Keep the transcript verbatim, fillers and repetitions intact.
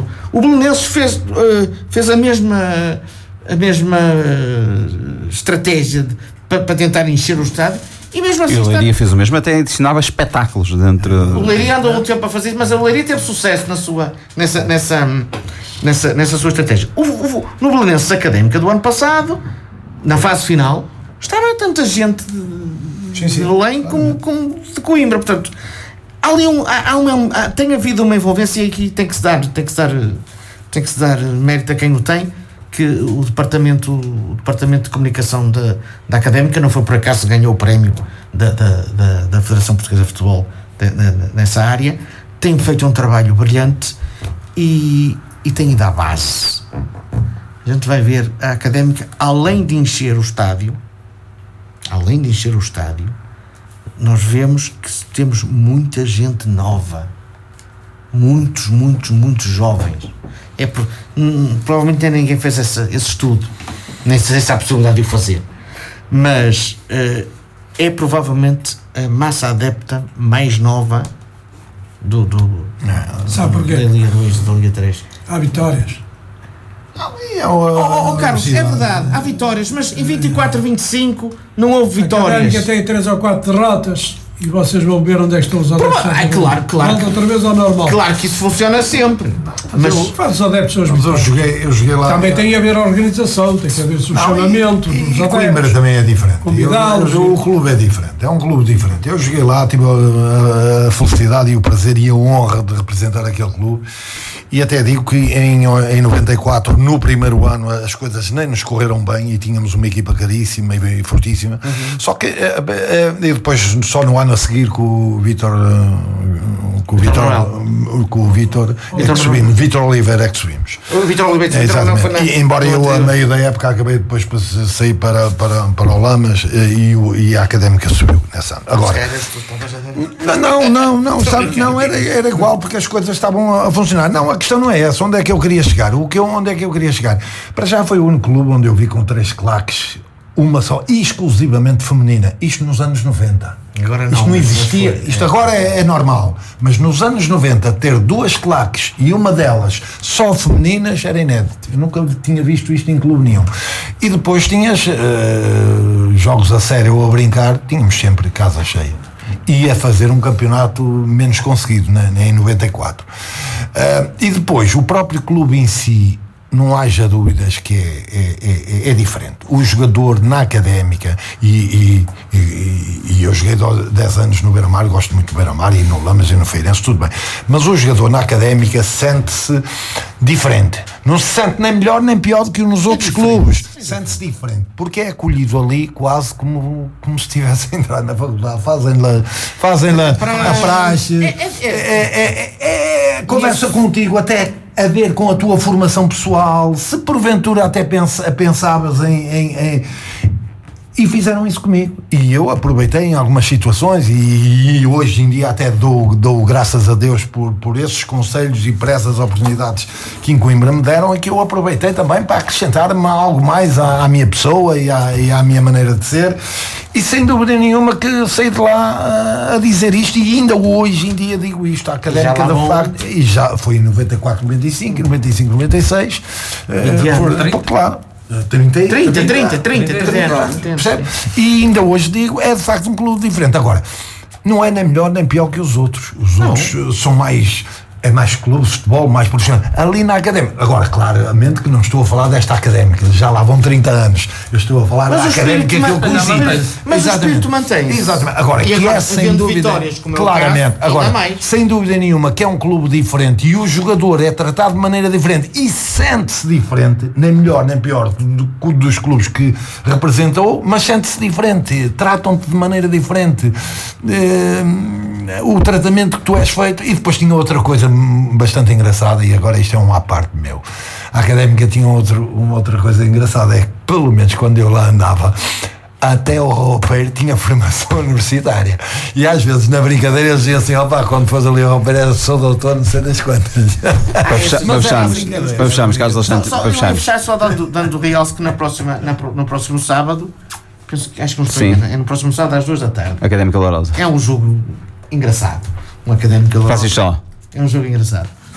O Belenenses fez, uh, fez a mesma, a mesma uh, estratégia para pa tentar encher o estádio. E mesmo assim, e o Leiria fez o mesmo, até adicionava espetáculos dentro. O Leiria andou um tempo a fazer isso, mas o Leiria teve sucesso na sua, nessa, nessa, nessa, nessa sua estratégia. O, o, no Belenenses Académica do ano passado, na fase final, estava tanta gente de, de Belém como, como de Coimbra. Portanto, há ali um, há, há uma, há, tem havido uma envolvência e aqui tem que se dar, tem que se dar, tem que se dar mérito a quem o tem. Que o departamento, o departamento de comunicação da, da Académica não foi por acaso que ganhou o prémio da, da, da, da Federação Portuguesa de Futebol de, de, nessa área, tem feito um trabalho brilhante e, e tem ido à base. A gente vai ver a Académica, além de encher o estádio, além de encher o estádio, nós vemos que temos muita gente nova, muitos, muitos, muitos jovens. É por, hum, provavelmente nem ninguém fez essa, esse estudo, nem sei se há a possibilidade de o fazer, mas uh, é provavelmente a massa adepta mais nova do, do, não, sabe porquê? Da Liga dois e da Liga três. Há vitórias. Não, é o, oh, oh, Carlos, é verdade, há vitórias, mas em vinte e quatro, vinte e cinco não houve vitórias. A Académica tem três ou quatro derrotas. E vocês vão ver onde é que estão os adeptos. É claro, claro. Volta outra vez ao normal. Claro que isso funciona sempre. Mas, mas faz os adeptos aos mas eu joguei, eu joguei lá. Também tem a ver a organização, tem que haver funcionamento. E, e, e Coimbra também é diferente. Eu, eu, o clube é diferente, é um clube diferente. Eu joguei lá, tive a, a felicidade e o prazer e a honra de representar aquele clube. E até digo que em, em noventa e quatro, no primeiro ano, as coisas nem nos correram bem e tínhamos uma equipa caríssima e, e fortíssima. Uhum. Só que e depois, só no ano a seguir, com o Vítor, com o Vítor, com o Vítor, é que subimos. Vítor Oliveira é que subimos. O Vítor Oliveira, é, exatamente. Na, e, embora eu, a meio da época, acabei depois para sair para, para, para o Lamas e, o, e a Académica subiu nessa ano. Agora, não, não, não, sabe, não era, era igual porque as coisas estavam a funcionar. Não, a questão não é essa, onde é que eu queria chegar? O que eu, onde é que eu queria chegar? Para já foi o único clube onde eu vi com três claques, uma só, exclusivamente feminina, isto nos anos noventa. Agora não, isto não existia, foi, isto é. agora é, é normal, mas nos anos noventa ter duas claques e uma delas só femininas era inédito. Eu nunca tinha visto isto em clube nenhum. E depois tinhas uh, jogos a sério ou a brincar, tínhamos sempre casa cheia. E a fazer um campeonato menos conseguido, né, em noventa e quatro. Uh, e depois, o próprio clube em si, não haja dúvidas que é, é, é, é diferente. O jogador na Académica, e, e, e, e eu joguei dez anos no Beira-Mar, gosto muito do Beira-Mar, e no Lamas e no Feirense, tudo bem. Mas o jogador na Académica sente-se diferente. Não se sente nem melhor nem pior do que nos outros é clubes. Sente-se diferente. Porque é acolhido ali quase como, como se estivesse a entrar na faculdade. Fazem-lhe fazem a praxe. É, é, é, é, é, conversa isso. Contigo até a ver com a tua formação pessoal, se porventura até pensa, pensavas em, em, em... E fizeram isso comigo. E eu aproveitei em algumas situações e, e hoje em dia até dou, dou graças a Deus por, por esses conselhos e por essas oportunidades que em Coimbra me deram, e que eu aproveitei também para acrescentar-me algo mais à, à minha pessoa e à, e à minha maneira de ser. E sem dúvida nenhuma que saí de lá a, a dizer isto, e ainda hoje em dia digo isto, a Académica da facto, e já foi em noventa e quatro, noventa e cinco, noventa e cinco, noventa e seis, uh, por, claro. trinta, trinta, trinta, trinta, trinta, e ainda hoje digo, é de facto um clube diferente. Agora, não é nem melhor nem pior que os outros. Os não. outros são mais, é mais clube de futebol, mais profissional. Ali na Académica, agora, claramente que não estou a falar desta Académica, já lá vão trinta anos. Eu estou a falar mas da Académica que eu conheci. Mas, mas o espírito mantém-se. Exatamente. Agora, que é sem dúvida, claramente, agora, sem dúvida nenhuma, que é um clube diferente e o jogador é tratado de maneira diferente e sente-se diferente, nem melhor nem pior do, do, dos clubes que representou, mas sente-se diferente, tratam-te de maneira diferente. Uh, o tratamento que tu és feito. E depois tinha outra coisa bastante engraçada, e agora isto é um à parte meu. A Académica tinha outro, uma outra coisa engraçada, é que pelo menos quando eu lá andava, até o roupeiro tinha formação universitária, e às vezes na brincadeira eles diziam assim: opá, quando fores ali ao roupeiro era sou doutor, não sei das quantas. Para fecharmos, para fecharmos, Carlos Alexandre, para fecharmos. fechar só dando, dando realce que na próxima, na, no próximo sábado, penso, acho que não estou engano, é no próximo sábado às duas da tarde. Académica Lourosa. É um jogo engraçado. Um Académica Lourosa. Faço só. É um jogo engraçado.